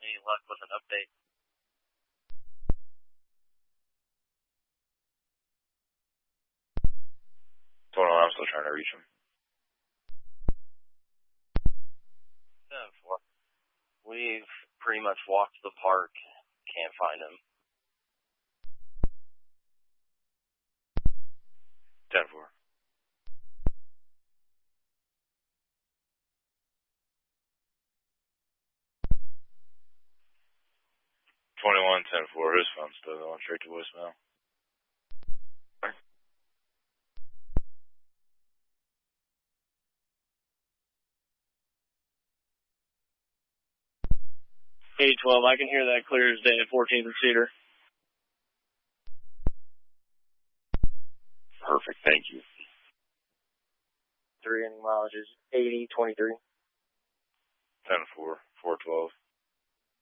Any luck with an update? 21, I'm still trying to reach him. 10-4. We've pretty much walked the park. Can't find him. 10-4. Twenty-one, 10-4. His phone's still going straight to voicemail. Hey, 12. I can hear that clear as day at 14th and Cedar. Perfect. Thank you. 3 inning mileage is 80, 23. 10-4. 412.